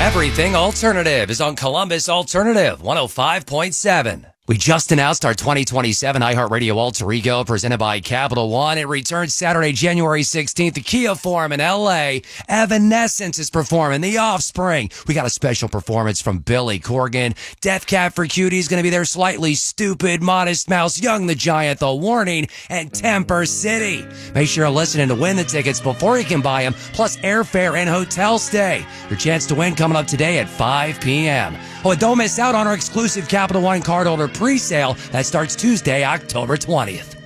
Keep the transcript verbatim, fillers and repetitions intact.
Everything Alternative is on Columbus Alternative one oh five point seven. We just announced our twenty twenty-seven iHeartRadio Alter Ego presented by Capital One. It returns Saturday, January sixteenth, the Kia Forum in L A. Evanescence is performing, The Offspring. We got a special performance from Billy Corgan. Death Cab for Cutie is going to be there. Slightly Stupid, Modest Mouse, Young the Giant, The Warning, and Temper City. Make sure you're listening to win the tickets before you can buy them, plus airfare and hotel stay. Your chance to win coming up today at five p.m. Oh, and don't miss out on our exclusive Capital One cardholder pre-sale that starts Tuesday, October twentieth.